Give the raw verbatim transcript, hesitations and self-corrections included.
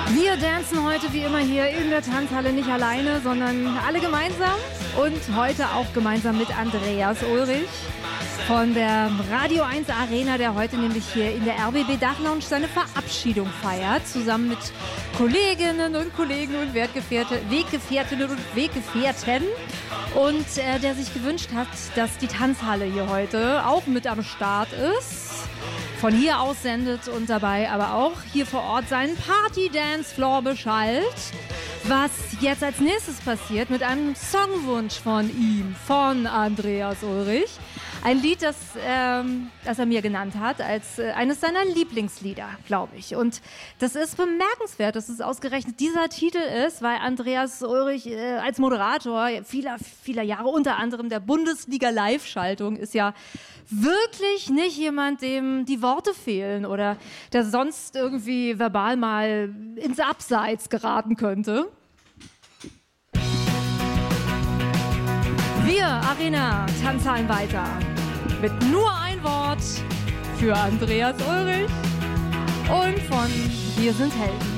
Wir tanzen heute wie immer hier in der Tanzhalle nicht alleine, sondern alle gemeinsam und heute auch gemeinsam mit Andreas Ulrich von der Radio eins Arena, der heute nämlich hier in der R B B Dachlounge seine Verabschiedung feiert, zusammen mit Kolleginnen und Kollegen und Weggefährte, Weggefährtinnen und Weggefährten und äh, der sich gewünscht hat, dass die Tanzhalle hier heute auch mit am Start ist. Von hier aus sendet und dabei aber auch hier vor Ort seinen Party-Dance-Floor beschallt. Was jetzt als nächstes passiert mit einem Songwunsch von ihm, von Andreas Ulrich. Ein Lied, das, ähm, das er mir genannt hat, als äh, eines seiner Lieblingslieder, glaube ich. Und das ist bemerkenswert, dass es ausgerechnet dieser Titel ist, weil Andreas Ulrich äh, als Moderator vieler, vieler Jahre, unter anderem der Bundesliga-Live-Schaltung, ist ja wirklich nicht jemand, dem die Worte fehlen oder der sonst irgendwie verbal mal ins Abseits geraten könnte. Wir, Arena, tanzen weiter mit nur ein Wort für Andreas Ulrich und von Wir sind Helden.